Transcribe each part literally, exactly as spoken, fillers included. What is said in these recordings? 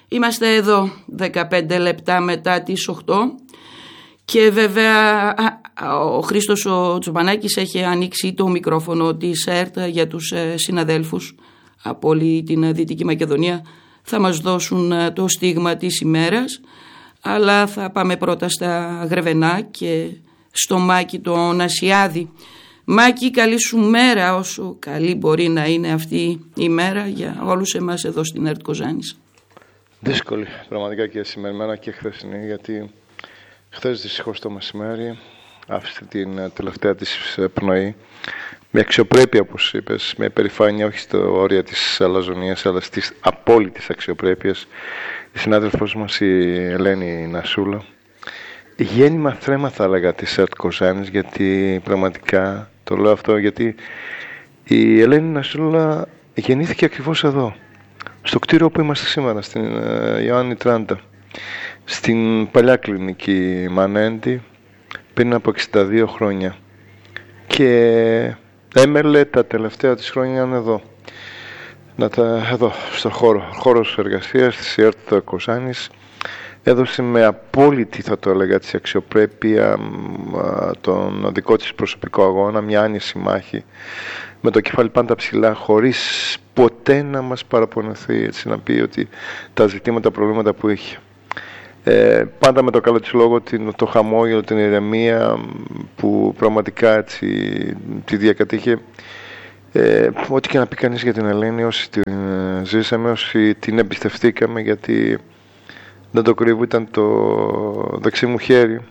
Είμαστε εδώ δεκαπέντε λεπτά μετά τις οκτώ και βέβαια ο Χρήστος ο Τσοπανάκης έχει ανοίξει το μικρόφωνο της ΕΡΤ για τους συναδέλφους από όλη την Δυτική Μακεδονία. Θα μας δώσουν το στίγμα της ημέρας, αλλά θα πάμε πρώτα στα Γρεβενά και στο Μάκη τον Ασιάδη. Μάκη, καλή σου μέρα, όσο καλή μπορεί να είναι αυτή η μέρα για όλους εμάς εδώ στην ΕΡΤ Κοζάνης. Δύσκολη πραγματικά και σημερινά και χθεσινή, γιατί χθες δυστυχώς το μεσημέρι άφησε την τελευταία της πνοή με αξιοπρέπεια, όπως είπες, με περηφάνεια, όχι στο όρια της αλαζονίας αλλά στις απόλυτης αξιοπρέπειας, η συνάδελφός μας η Ελένη Νασούλα. Γέννημα θρέμα θα έλεγα της ΕΡΤ Κοζάνης, γιατί πραγματικά το λέω αυτό γιατί η Ελένη Νασούλα γεννήθηκε ακριβώς εδώ, στο κτίριο που είμαστε σήμερα, στην uh, Ιωάννη τριάντα, στην παλιά κλινική Μανέντη, πριν από εξήντα δύο χρόνια, και έμελε τα τελευταία της χρόνια εδώ, να τα, εδώ στο χώρο, χώρος εργασίας της ΕΡΤ Κοζάνης. Έδωσε με απόλυτη, θα το έλεγα, της αξιοπρέπεια τον δικό της προσωπικό αγώνα, μια άνηση μάχη, με το κεφάλι πάντα ψηλά, χωρίς ποτέ να μας παραπονεθεί, έτσι, να πει ότι τα ζητήματα, τα προβλήματα που είχε. Ε, πάντα με το καλό της λόγο, το χαμόγελο, την ηρεμία που πραγματικά έτσι τη διακατήχε. Ε, ό,τι και να πει κανείς για την Ελένη, όσοι την ζήσαμε, όσοι την εμπιστευτήκαμε, γιατί δεν το κρύβω, ήταν το δεξί μου χέρι,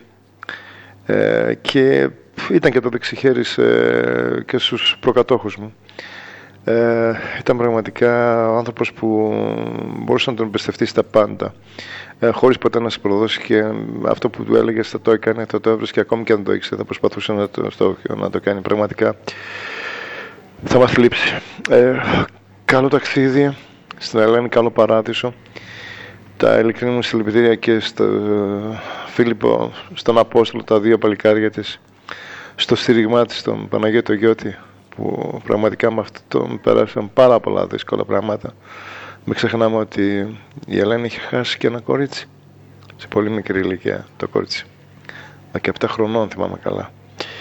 ε, και ήταν και το δεξί χέρι σε, και στους προκατόχους μου. Ε, ήταν πραγματικά ο άνθρωπος που μπορούσε να τον εμπιστευτεί στα πάντα, ε, χωρίς ποτέ να σε προδώσει, και αυτό που του έλεγες θα το έκανε, θα το έβρισκε, και ακόμη και αν το ήξερε θα προσπαθούσε να το, στο, να το κάνει. Πραγματικά θα μας λείψει. Ε, καλό ταξίδι στην Ελένη, καλό παράδεισο. Τα ειλικρινή μου συλληπιτήρια και στο Φίλιππο, στον Απόστολο, τα δύο παλικάρια της, στο στήριγμά της, τον Παναγιώτο Γιώτη, που πραγματικά με αυτόν πέρασαν πάρα πολλά δύσκολα πράγματα. Μην ξεχνάμε ότι η Ελένη είχε χάσει και ένα κορίτσι, σε πολύ μικρή ηλικία, το κορίτσι, δεκαεπτά χρονών θυμάμαι καλά.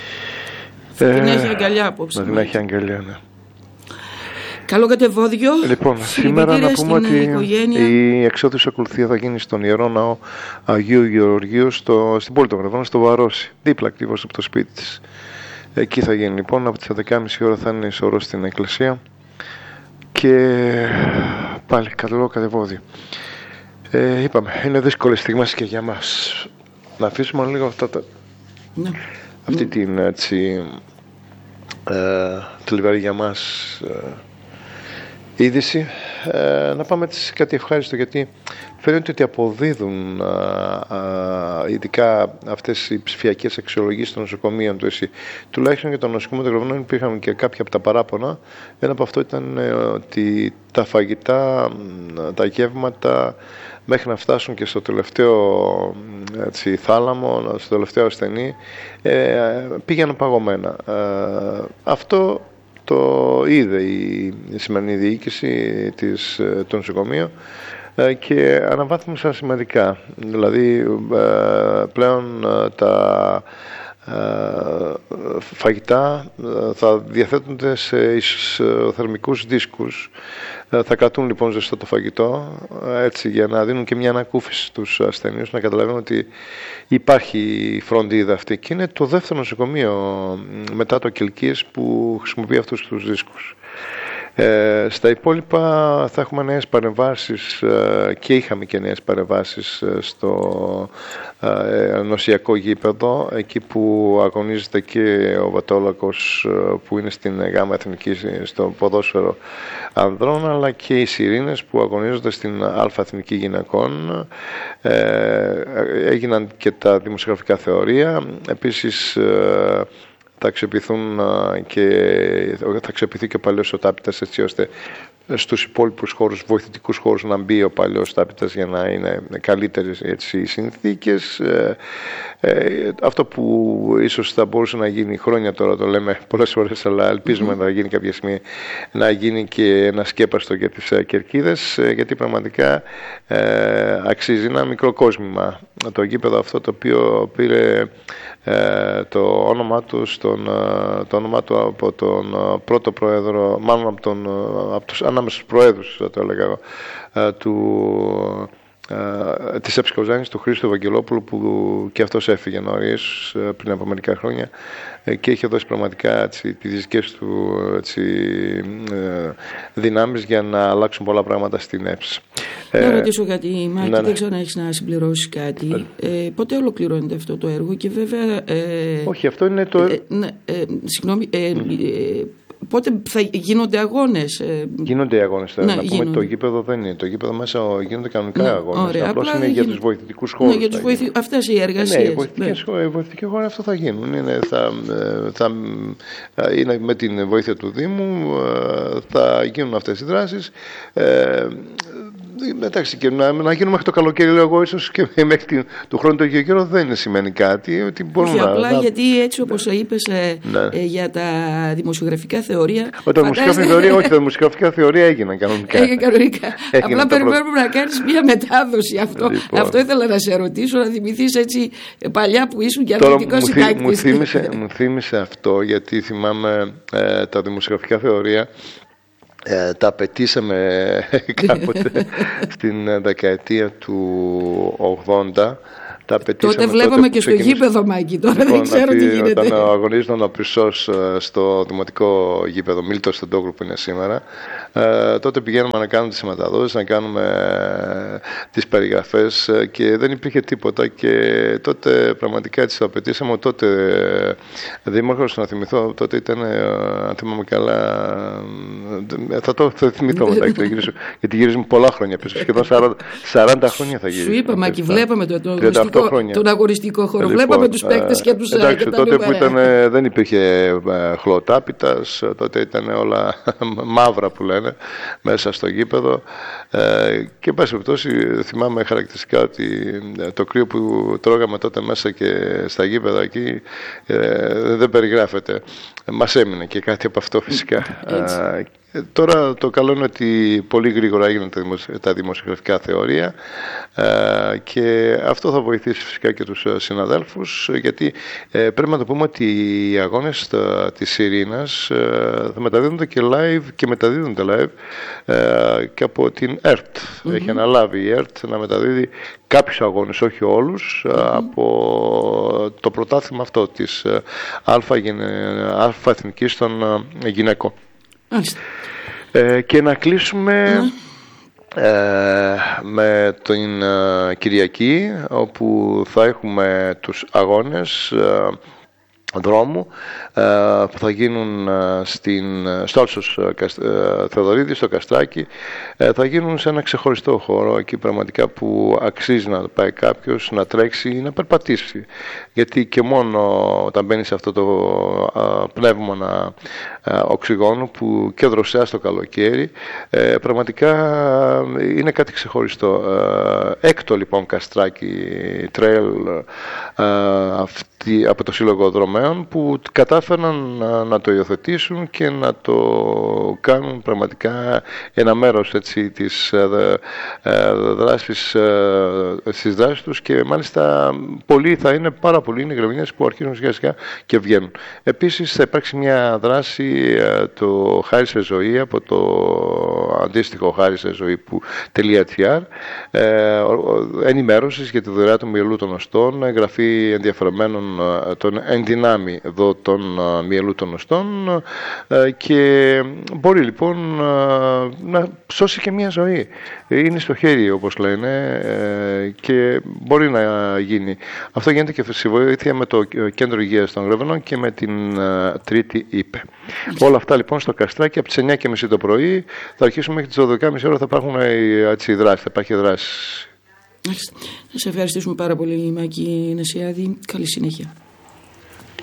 Θα την ε, έχει αγκαλιά απόψε. Θα την έχει αγκαλιά, ναι. Καλό κατεβόδιο. Λοιπόν, σήμερα να πούμε ότι οικογένεια. Η εξόδους ακολουθία θα γίνει στον Ιερό Ναό Αγίου Γεωργίου, στο, στην πόλη των Γρεβενών, στο Βαρόσι, δίπλα ακριβώς από το σπίτι της. Εκεί θα γίνει λοιπόν, από τις δέκα και μισή ώρα θα είναι η σωρό στην εκκλησία, και πάλι καλό κατεβόδιο. Ε, είπαμε, είναι δύσκολες στιγμές και για μας. Να αφήσουμε λίγο αυτά τα... Ναι. Αυτή την έτσι ε, θλιβερή για μας ε, είδηση, ε, να πάμε σε κάτι ευχάριστο, γιατί φαίνεται ότι αποδίδουν α, α, ειδικά αυτές οι ψηφιακές αξιολογήσεις των νοσοκομείων του ΕΣΥ. Τουλάχιστον για το νοσοκομείο των Γρεβενών υπήρχαν και κάποια από τα παράπονα. Ένα από αυτό ήταν ε, ότι τα φαγητά, τα γεύματα, μέχρι να φτάσουν και στο τελευταίο έτσι, θάλαμο, στο τελευταίο ασθενή, ε, πήγαιναν παγωμένα. Ε, αυτό το είδε η σημερινή διοίκηση της, του νοσοκομείου και αναβάθμισαν σημαντικά. Δηλαδή πλέον τα φαγητά θα διαθέτονται σε ισοθερμικούς δίσκους. Θα κρατούν λοιπόν ζεστό το φαγητό, έτσι, για να δίνουν και μια ανακούφιση στους ασθενείς, να καταλαβαίνουν ότι υπάρχει φροντίδα αυτή. Και είναι το δεύτερο νοσοκομείο μετά το Κιλκίες που χρησιμοποιεί αυτούς τους δίσκους. Ε, στα υπόλοιπα θα έχουμε νέες παρεμβάσεις, ε, και είχαμε και νέες παρεμβάσεις ε, στο ε, νοσιακό γήπεδο, εκεί που αγωνίζεται και ο Βατόλακος ε, που είναι στην ΓΑΜΑ Εθνική στο ποδόσφαιρο ανδρών, αλλά και οι Σιρήνες που αγωνίζονται στην Α Εθνική Γυναικών. Ε, έγιναν και τα δημοσιογραφικά θεωρία. Επίσης ε, θα αξιοποιηθούν και θα αξιοποιηθεί και ο παλαιός ο Τάπητας, έτσι ώστε στους υπόλοιπους χώρους, βοηθητικούς χώρους, να μπει ο παλαιός τάπητας για να είναι καλύτερες έτσι, οι συνθήκες. Ε, ε, αυτό που ίσως θα μπορούσε να γίνει χρόνια τώρα, το λέμε πολλές φορές, αλλά ελπίζουμε mm-hmm. να γίνει κάποια στιγμή, να γίνει και ένα σκέπαστο για τις Κερκίδες, ε, γιατί πραγματικά ε, αξίζει ένα μικρό κόσμημα το γήπεδο αυτό, το οποίο πήρε ε, το όνομά του, στον, το όνομα του από τον πρώτο πρόεδρο, μάλλον από, τον, από τους ανάμεσα στους προέδρους, θα το έλεγα, ε, του Uh, της Εψικοζάνης, του Χρήστου Ευαγγελόπουλου, που και αυτός έφυγε νωρίς uh, πριν από μερικά χρόνια uh, και είχε δώσει πραγματικά έτσι, τις δικές του έτσι, uh, δυνάμεις για να αλλάξουν πολλά πράγματα στην ΕΠΣ. Να ε, ρωτήσω κάτι, Μάκη, ναι, δεν ξέρω αν έχεις να συμπληρώσεις κάτι. Ε, πότε ολοκληρώνεται αυτό το έργο? Και βέβαια... Ε, Όχι, αυτό είναι το... Ε, ναι, ε, συγγνώμη... Ε, mm. ε, Πότε θα γίνονται αγώνες? Γίνονται οι αγώνες. Ναι, να πούμε γίνονται. Το γήπεδο δεν είναι. Το γήπεδο μέσα γίνονται κανονικά ναι, αγώνες. Απλώς είναι για τους βοηθητικούς χώρους. Ναι, για τους βοηθη... Αυτές οι εργασίες. Ναι, οι βοηθητικές ναι. βοηθητικοί χώροι αυτό θα γίνουν. Είναι, θα, θα, είναι με την βοήθεια του Δήμου, θα γίνουν αυτές οι δράσεις. Ε, Εντάξει, και να, να γίνουμε μέχρι το καλοκαίρι, λέω εγώ, ίσως και μέχρι την, του χρόνου το ίδιο καιρό δεν σημαίνει κάτι. Ότι μπορούμε Όχι, να, απλά να... γιατί έτσι όπως είπες ε, ναι. ε, για τα δημοσιογραφικά θεωρία. Ο, τα δημοσιογραφικά θεωρία, όχι, τα δημοσιογραφικά θεωρία έγιναν κανονικά. Έγιναν κανονικά. Απλά περιμένουμε προ... να κάνεις μια μετάδοση. Αυτό, λοιπόν. αυτό ήθελα να σε ρωτήσω, να θυμηθείς έτσι παλιά που ήσουν και αθλητικός συντάκτης. Μου, θύμισε, μου θύμισε αυτό, γιατί θυμάμαι ε, τα δημοσιογραφικά θεωρία. Ε, τα απαιτήσαμε κάποτε στην δεκαετία του ογδόντα. Τα τότε βλέπαμε τότε και στο γήπεδο, Μάκη, τώρα λοιπόν, δεν ξέρω τι γίνεται. Όταν αγωνίζονταν ο Πρισός στο δημοτικό γήπεδο Μίλτος Στεντόγλου που είναι σήμερα, ε, τότε πηγαίνουμε να κάνουμε τις μεταδόσεις, να κάνουμε ε, τις περιγραφές και δεν υπήρχε τίποτα, και τότε πραγματικά έτσι το απαιτήσαμε. Τότε ε, δήμαρχος, να θυμηθώ, τότε ήταν, ε, αν θυμάμαι καλά, ε, θα το θα θυμηθώ μετά, γιατί γυρίζουμε πολλά χρόνια πίσω, σχεδόν σαράντα χρόνια θα γυρίσουμε. Σου είπα, Μάκη, βλέπαμε το, το τον αγωνιστικό χώρο. Λοιπόν, βλέπαμε τους παίκτες και τους εντάξει, και τότε που ήταν, δεν υπήρχε χλωτάπητας, τότε ήταν όλα μαύρα που λένε μέσα στο γήπεδο. Ε, και εν πάση περιπτώσει θυμάμαι χαρακτηριστικά ότι το κρύο που τρώγαμε τότε μέσα και στα γήπεδα εκεί ε, δεν περιγράφεται. Μας έμεινε και κάτι από αυτό φυσικά. Ε, τώρα το καλό είναι ότι πολύ γρήγορα έγιναν τα δημοσιογραφικά θεωρία ε, και αυτό θα βοηθήσει φυσικά και τους συναδέλφους, γιατί ε, πρέπει να το πούμε ότι οι αγώνες τα, της Ειρήνας ε, θα μεταδίδονται και live και μεταδίδονται live ε, και από την ΕΡΤ. Mm-hmm. Έχει αναλάβει η ΕΡΤ να μεταδίδει κάποιους αγώνες, όχι όλους, mm-hmm. από το πρωτάθλημα αυτό της Αλφα, Αλφα Εθνικής των γυναικών. Ε, και να κλείσουμε mm. ε, με την ε, Κυριακή, όπου θα έχουμε τους αγώνες ε, δρόμου ε, που θα γίνουν ε, στην, στο Άλσος ε, Θεοδωρίδη, στο Καστράκι. Ε, θα γίνουν σε ένα ξεχωριστό χώρο, εκεί πραγματικά που αξίζει να πάει κάποιος, να τρέξει ή να περπατήσει, γιατί και μόνο όταν μπαίνει σε αυτό το ε, πνεύμα ε, οξυγόνου που και δροσιά στο καλοκαίρι, ε, πραγματικά είναι κάτι ξεχωριστό. Ε, έκτο λοιπόν Καστράκι Trail ε, αυτή, από το Σύλλογο Δρομέων, που κατάφεραν να, να το υιοθετήσουν και να το κάνουν πραγματικά ένα μέρος έτσι, της ε, ε, δράσης, ε, στις δράσεις τους, και μάλιστα πολλοί θα είναι πάρα πολλοί είναι γραμμινές που αρχίζουν σιγά σιγά και βγαίνουν. Επίσης θα υπάρξει μια δράση ε, το Χάρισε Ζωή, από το αντίστοιχο χάρισε ζωή που .gr, ε, ενημέρωσης για τη δωρεά του μυελού των οστών, εγγραφή ενδιαφερομένων των ενδυνάμει εδώ των μυελού των οστών, και μπορεί λοιπόν να σώσει και μια ζωή. Είναι στο χέρι, όπως λένε, και μπορεί να γίνει. Αυτό γίνεται και στη βοήθεια με το Κέντρο Υγείας των Γρεβενών και με την Τρίτη ΥΠΕ. Όλα αυτά λοιπόν στο Καστράκι από τις εννιά και μισή το πρωί. Θα αρχίσουμε μέχρι τις δώδεκα και μισή ώρα, θα υπάρχουν έτσι, δράσεις, θα υπάρχει δράση. Να σε ευχαριστήσουμε πάρα πολύ, Μάκη Νασιάδη. Καλή συνέχεια.